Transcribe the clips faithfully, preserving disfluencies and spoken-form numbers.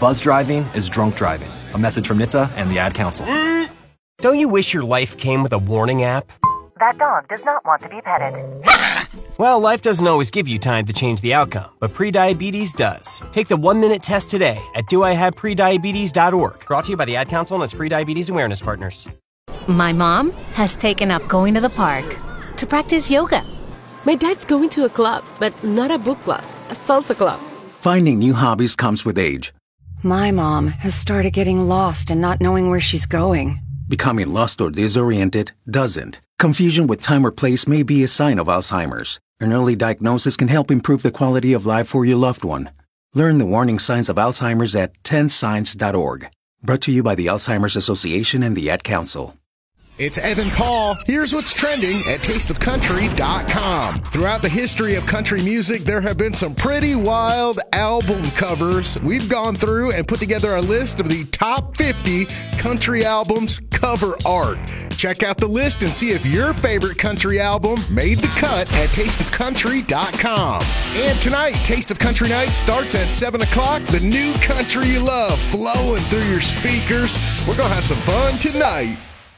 Buzz driving is drunk driving. A message from N H T S A and the Ad Council. Don't you wish your life came with a warning app? That dog does not want to be petted. Well, life doesn't always give you time to change the outcome, but prediabetes does. Take the one-minute test today at do I have prediabetes dot org. Brought to you by the Ad Council and its Prediabetes Awareness Partners. My mom has taken up going to the park to practice yoga. My dad's going to a club, but not a book club, a salsa club. Finding new hobbies comes with age. My mom has started getting lost and not knowing where she's going. Becoming lost or disoriented doesn't. Confusion with time or place may be a sign of Alzheimer's. An early diagnosis can help improve the quality of life for your loved one. Learn the warning signs of Alzheimer's at ten signs dot org. Brought to you by the Alzheimer's Association and the Ad Council. It's Evan Paul. Here's what's trending at taste of country dot com. Throughout the history of country music, there have been some pretty wild album covers. We've gone through and put together a list of the top fifty country albums cover art. Check out the list and see if your favorite country album made the cut at taste of country dot com. And tonight, Taste of Country Night starts at seven o'clock. The new country you love flowing through your speakers. We're going to have some fun tonight.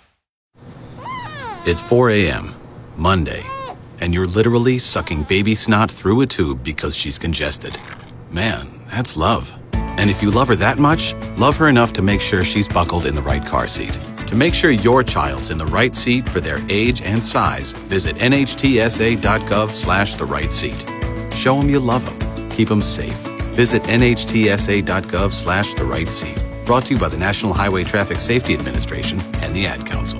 It's four a.m., Monday, and you're literally sucking baby snot through a tube because she's congested. Man, that's love. And if you love her that much, love her enough to make sure she's buckled in the right car seat. To make sure your child's in the right seat for their age and size, visit N H T S A dot gov slash the right seat. Show them you love them. Keep them safe. Visit N H T S A dot gov slash the right seat. Brought to you by the National Highway Traffic Safety Administration and the Ad Council.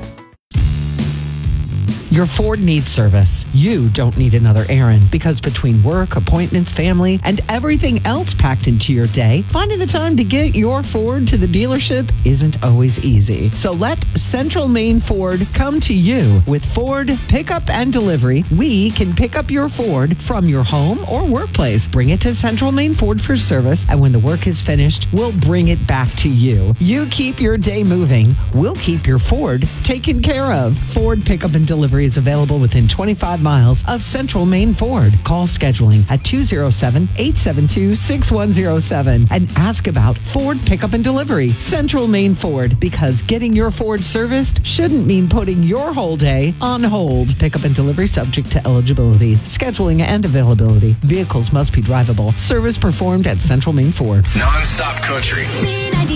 Your Ford needs service. You don't need another errand, because between work, appointments, family, and everything else packed into your day, finding the time to get your Ford to the dealership isn't always easy. So let Central Maine Ford come to you. With Ford Pickup and Delivery, we can pick up your Ford from your home or workplace, bring it to Central Maine Ford for service, and when the work is finished, we'll bring it back to you. You keep your day moving, we'll keep your Ford taken care of. Ford Pickup and Delivery is available within twenty-five miles of Central Maine Ford. Call scheduling at two oh seven, eight seven two, six one oh seven and ask about Ford Pickup and Delivery. Central Maine Ford, because getting your Ford serviced shouldn't mean putting your whole day on hold. Pickup and delivery subject to eligibility, scheduling, and availability. Vehicles must be drivable. Service performed at Central Maine Ford. Non-stop country.